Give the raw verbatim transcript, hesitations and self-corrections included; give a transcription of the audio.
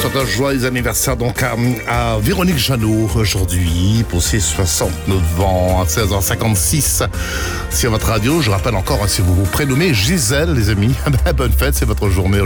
souhaite un joyeux anniversaire donc à, à Véronique Jeannot aujourd'hui pour ses soixante-neuf ans à seize heures cinquante-six sur votre radio. Je rappelle encore, hein, si vous vous prénommez Gisèle, les amis, bonne fête, c'est votre journée.